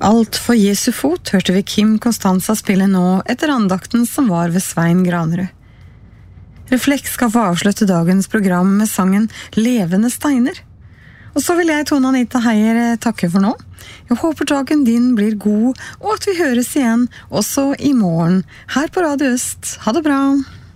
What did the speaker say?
Alt for Jesu fot hørte vi Kim Constanza spille nå etter andakten som var ved Svein Granerud. Refleks skal få avslutte dagens program med sangen Levende Steiner. Og så vil jeg, Tone Anita Heier, takke for nå. Jeg håper dagen din blir god, og at vi høres igjen også i morgen her på Radio Øst. Ha det bra!